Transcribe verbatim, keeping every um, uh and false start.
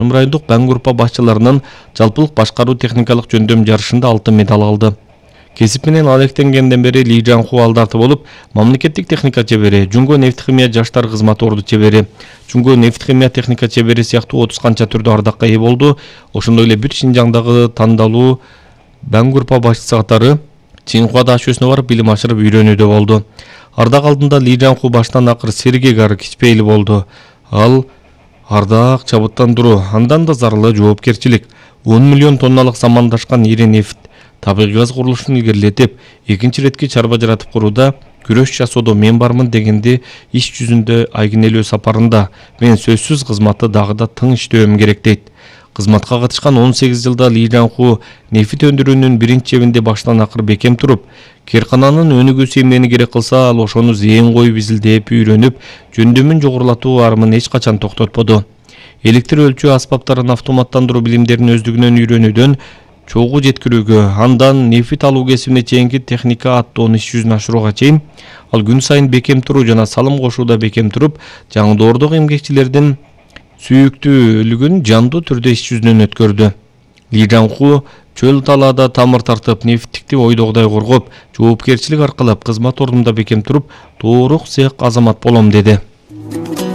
райондук Бәң группа башчыларынын жалпылык башкаруу техникалык жөндөм жарышында алтын медаль алды. Кесип менен алектенгенден бери Ли Жан-ху алдарты болуп, мамлекеттик техника чебери, Жуңго нефтхимия жаштар кызматы орду чебери, Жуңго нефтхимия техника чебери сыяктуу отуз канча түрдө ардакка ээ болду. Ошондой эле бир Шинжаңдагы тандалуу Бәң группа башчысы катары Цинхуа дашөсүнө барып билим ашырып үйрөнүүдө болду. Ардак алдында Ли Жан-ху баштан акыр сергек кичпейли болду. Ал ардак чабыттандыруу, андан да зарылы жоопкерчилик, он миллион тонналык самандашкан ири нефт, табигый газ курулушун илгерилетип, экинчи иретки чарба жаратып курууда күрөш жасоодо мен бармын дегенди иш жүзүндө айгинелөө сапарында мен сөзсүз кызматты дагы да тың иштөөм керек дейт. Кызматка катышкан он сегиз жылда Ли Жан-ху нефт өндүрүүнүн биринчи чебинде баштан акыр бекем туруп, кээркананын өнүгүүсү эмнени керек кылса, ал ошону зээн коюп изилдеп үйрөнүп, жөндөмүн жогорулатуу армын эч качан токтотподу. Электр өлчөө аспаптарын автоматтандыруу билимдерин өздүгүнөн үйрөнүүдөн чогуу жеткирүүгө, андан нефт алуу кесибине чейинки техника аттоон иш жүзүн ашырууга чейин ал күн сайын бекем туруу жана салым кошууда бекем туруп, жаңдоордук эмгекчилердин сүйүктүүлүгүн жандуу түрдө иш жүзүнөн өткөрдү. Ли Жан-ху чөл талаада тамыр тартып, нефттикти ойдогудай коргоп, жоопкерчилик аркылап кызмат ордунда бекем туруп, доорук сыяк азамат болом деди.